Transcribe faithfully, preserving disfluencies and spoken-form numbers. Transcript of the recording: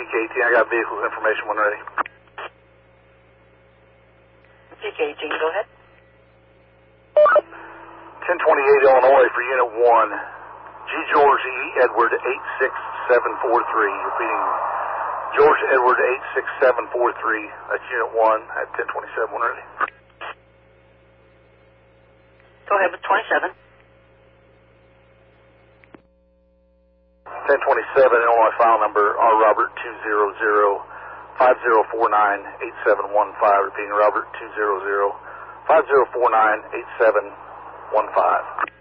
K eighteen, I got vehicles information when ready. T K eighteen, go ahead. ten twenty-eight Illinois for Unit one. G. George E. Edward eight six seven four three. Repeating, George Edward eight six seven four three. That's Unit one at ten twenty-seven when ready. Go ahead with twenty-seven. ten twenty-seven Illinois file number R. Robert two zero zero five zero four nine eight seven one five. Repeating, Robert two zero zero five zero four nine eight seven one five.